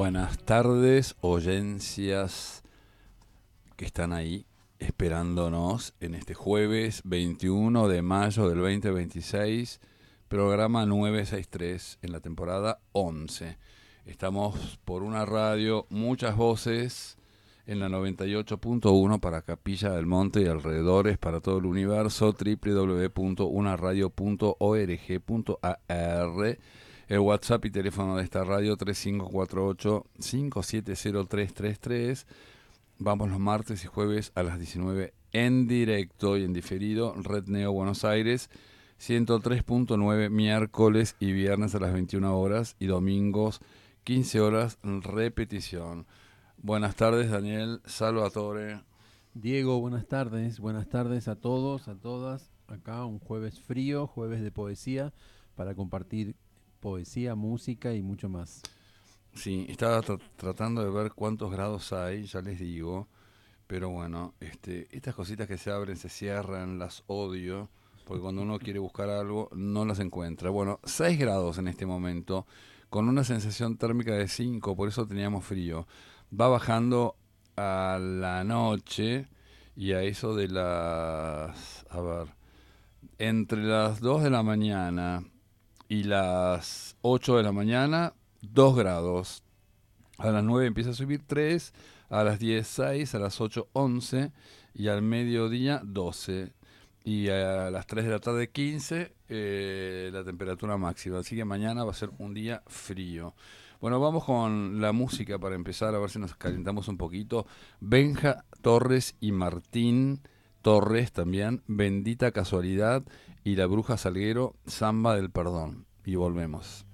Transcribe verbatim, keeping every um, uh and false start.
Buenas tardes, oyencias que están ahí esperándonos en este jueves veintiuno de mayo del veinte veintiséis, programa novecientos sesenta y tres en la temporada once. Estamos por una radio, muchas voces, en la noventa y ocho punto uno para Capilla del Monte y alrededores, para todo el universo, doble u doble u doble u punto una radio punto org punto a r. El WhatsApp y teléfono de esta radio tres cinco cuatro ocho, cinco siete cero tres tres tres. Vamos los martes y jueves a las diecinueve en directo y en diferido. Red Neo Buenos Aires, ciento tres punto nueve miércoles y viernes a las veintiuna horas y domingos quince horas repetición. Buenas tardes, Daniel Salvatore. Diego, buenas tardes. Buenas tardes a todos, a todas. Acá un jueves frío, jueves de poesía, para compartir poesía, música y mucho más. Sí, estaba tra- tratando de ver cuántos grados hay, ya les digo, pero bueno, este, estas cositas que se abren, se cierran, las odio, porque cuando uno quiere buscar algo no las encuentra. Bueno, seis grados en este momento, con una sensación térmica de cinco, por eso teníamos frío. Va bajando a la noche y a eso de las, a ver, entre las dos de la mañana y las ocho de la mañana, dos grados. A las nueve empieza a subir tres, a las diez seis, a las ocho once y al mediodía doce. Y a las tres de la tarde quince, eh, la temperatura máxima. Así que mañana va a ser un día frío. Bueno, vamos con la música para empezar, a ver si nos calentamos un poquito. Benja Torres y Martín Torres también, Bendita Casualidad, y La Bruja Salguero, Samba del Perdón. Y volvemos.